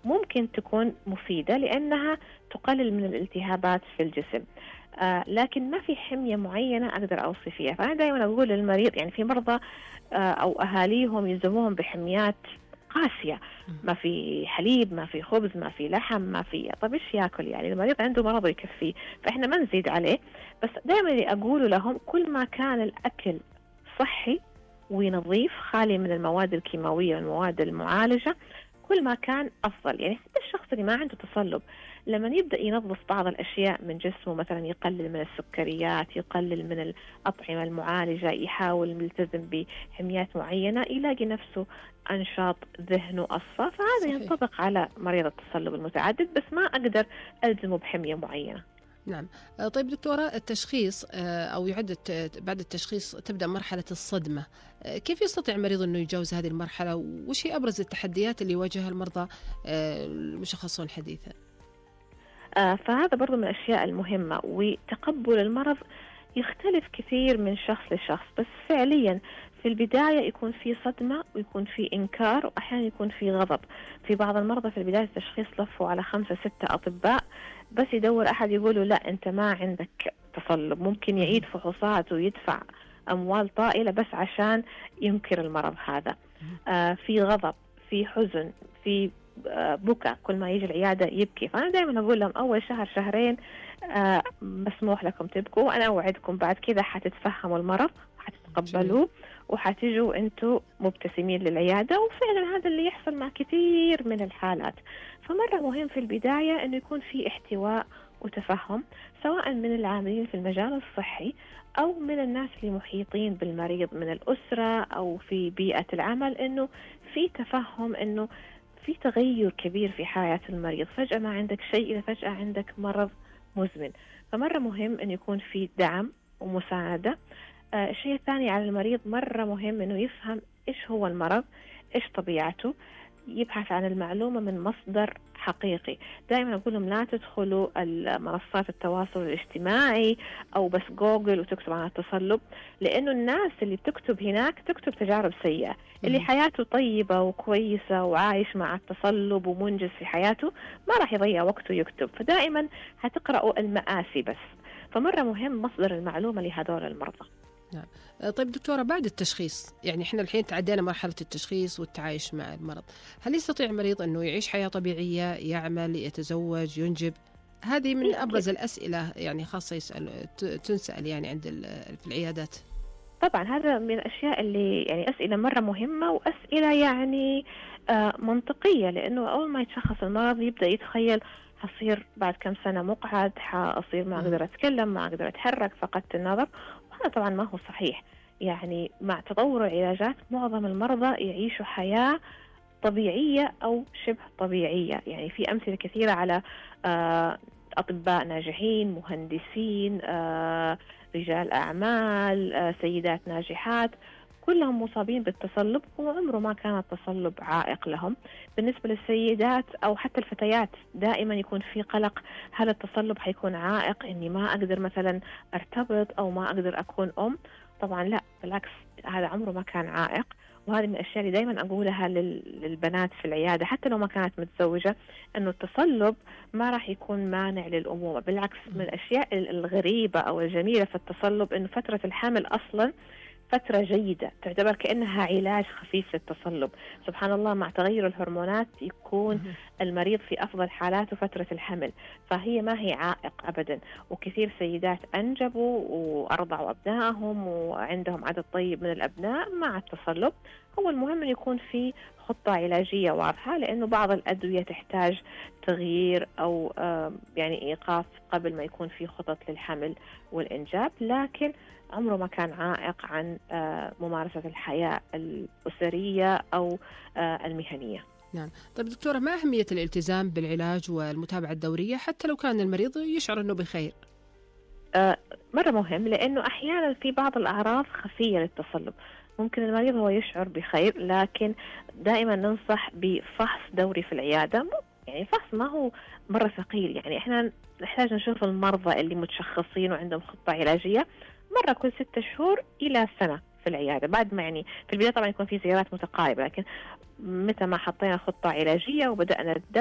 ممكن تكون مفيدة لأنها تقلل من الالتهابات في الجسم. لكن ما في حمية معينة أقدر أوصي فيها. فأنا دائما أقول للمريض، يعني في مرضى أو أهاليهم يلزموهم بحميات قاسية، ما في حليب، ما في خبز، ما في لحم، ما في، طب إيش يأكل؟ يعني المريض عنده مرض يكفيه، فإحنا ما نزيد عليه. بس دائما اللي أقوله لهم كل ما كان الأكل صحي ونظيف خالي من المواد الكيماوية والمواد المعالجة كل ما كان أفضل. يعني حتى الشخص اللي ما عنده تصلب لما يبدأ ينظف بعض الأشياء من جسمه، مثلا يقلل من السكريات، يقلل من الأطعمة المعالجة، يحاول يلتزم بحميات معينة، يلاقي نفسه أنشاط، ذهنه أصفى. فهذا صحيح. ينطبق على مريض التصلب المتعدد، بس ما أقدر ألزمه بحمية معينة. نعم. طيب دكتورة، التشخيص أو بعد التشخيص تبدأ مرحلة الصدمة. كيف يستطيع المريض أنه يتجاوز هذه المرحلة؟ وش هي أبرز التحديات اللي يواجهها المرضى المشخصون حديثا؟ فهذا برضو من الأشياء المهمة. وتقبل المرض يختلف كثير من شخص لشخص، بس فعليا في البداية يكون في صدمة ويكون في إنكار وأحيانا يكون في غضب. في بعض المرضى في بداية التشخيص لفوا على 5-6 أطباء بس يدور أحد يقولوا لا أنت ما عندك تصلب. ممكن يعيد فحوصات ويدفع أموال طائلة بس عشان ينكر المرض هذا. في غضب، في حزن، في بكى، كل ما يجي العيادة يبكي. فأنا دائما أقول لهم أول شهر شهرين مسموح لكم تبكوا، وأنا أوعدكم بعد كذا حتتفهموا المرض وحتتقبلوه وحتيجوا أنتوا مبتسمين للعيادة. وفعلا هذا اللي يحصل مع كثير من الحالات. فمرة مهم في البداية أنه يكون في احتواء وتفهم، سواء من العاملين في المجال الصحي أو من الناس اللي محيطين بالمريض من الأسرة أو في بيئة العمل، أنه في تفهم أنه في تغير كبير في حياة المريض. فجأة ما عندك شيء إذا فجأة عندك مرض مزمن. فمرة مهم أن يكون في دعم ومساعدة. الشيء الثاني على المريض مرة مهم أنه يفهم إيش هو المرض، إيش طبيعته، يبحث عن المعلومة من مصدر حقيقي. دائما أقول لهم لا تدخلوا منصات التواصل الاجتماعي أو بس جوجل وتكتب عن التصلب، لأنه الناس اللي بتكتب هناك تكتب تجارب سيئة. اللي حياته طيبة وكويسة وعايش مع التصلب ومنجز في حياته ما راح يضيع وقته يكتب. فدائما هتقرأوا المآسي بس. فمرة مهم مصدر المعلومة لهذول المرضى. نعم. طيب دكتورة، بعد التشخيص، يعني إحنا الحين تعدينا مرحلة التشخيص والتعايش مع المرض، هل يستطيع المريض أنه يعيش حياة طبيعية، يعمل، يتزوج، ينجب؟ هذه من أبرز الأسئلة يعني خاصة تنسأل يعني في العيادات. طبعا هذا من الأشياء اللي يعني أسئلة مرة مهمة وأسئلة يعني منطقية، لأنه أول ما يتشخص المرض يبدأ يتخيل حصير بعد كم سنة مقعد، حأصير ما أقدر أتكلم، ما أقدر أتحرك، فقدت النظر. وهذا طبعا ما هو صحيح. يعني مع تطور العلاجات معظم المرضى يعيشوا حياة طبيعية أو شبه طبيعية. يعني في أمثلة كثيرة على أطباء ناجحين، مهندسين، رجال أعمال، سيدات ناجحات، كلهم مصابين بالتصلب وعمره ما كان التصلب عائق لهم. بالنسبة للسيدات أو حتى الفتيات دائما يكون في قلق، هل التصلب حيكون عائق إني ما أقدر مثلا أرتبط أو ما أقدر أكون أم؟ طبعا لا، بالعكس، هذا عمره ما كان عائق. وهذه من الأشياء اللي دايما أقولها للبنات في العيادة حتى لو ما كانت متزوجة، أنه التصلب ما راح يكون مانع للأمومة. بالعكس، من الأشياء الغريبة أو الجميلة في التصلب أنه فترة الحمل أصلا فترة جيدة، تعتبر كأنها علاج خفيف للتصلب. سبحان الله، مع تغير الهرمونات يكون المريض في أفضل حالاته فترة الحمل. فهي ما هي عائق أبدا. وكثير سيدات أنجبوا وأرضعوا أبنائهم وعندهم عدد طيب من الأبناء مع التصلب. هو المهم أن يكون في خطة علاجية واضحة، لأنه بعض الأدوية تحتاج تغيير أو يعني إيقاف قبل ما يكون في خطط للحمل والإنجاب. لكن عمره ما كان عائق عن ممارسة الحياة الأسرية أو المهنية. نعم. طيب دكتورة، ما أهمية الالتزام بالعلاج والمتابعة الدورية حتى لو كان المريض يشعر أنه بخير؟ مرة مهم، لأنه أحيانا في بعض الأعراض خفية للتصلب. ممكن المريض هو يشعر بخير، لكن دائما ننصح بفحص دوري في العيادة. يعني الفحص ما هو مرة ثقيل. يعني إحنا نحتاج نشوف المرضى اللي متشخصين وعندهم خطة علاجية مرة كل 6 شهور إلى سنة في العيادة. بعد ما يعني في البداية طبعا يكون في زيارات متقاربة، لكن متى ما حطينا خطة علاجية وبدأنا الدواء